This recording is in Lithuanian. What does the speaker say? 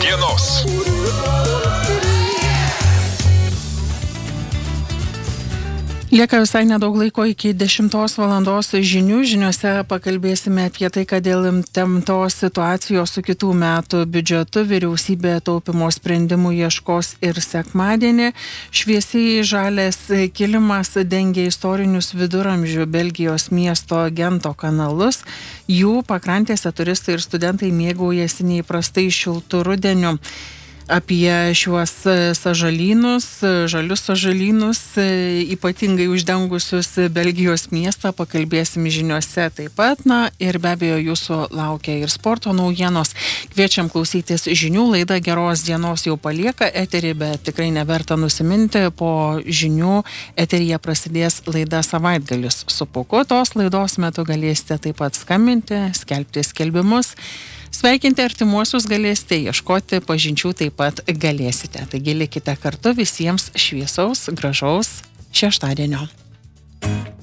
dienos. Lieka visai nedaug laiko iki 10 valandos žinių. Žiniuose pakalbėsime apie tai, kad dėl įtemptos situacijos su kitų metų biudžetu vyriausybė taupimo sprendimų ieškos ir sekmadienį. Šviesiai žalias kilimas dengia istorinius viduramžių Belgijos miesto Gento kanalus. Jų pakrantėse turistai ir studentai mėgaujasi neįprastai šiltu rudeniu. Apie šiuos žalius sąžalynus, ypatingai uždengusius Belgijos miestą, pakalbėsim žiniuose taip pat. Ir be abejo, jūsų laukia ir sporto naujienos. Kviečiam klausytis žinių. Laida Geros dienos jau palieka eterį, bet tikrai neverta nusiminti. Po žinių eteryje prasidės laida Savaitgalis su Puku. Tos laidos metu galėsite taip pat skambinti, skelbti skelbimus. Sveikinti artimuosius galėsite, ieškoti pažinčių taip pat galėsite. Taigi likite kartu, visiems šviesaus, gražaus šeštadienio.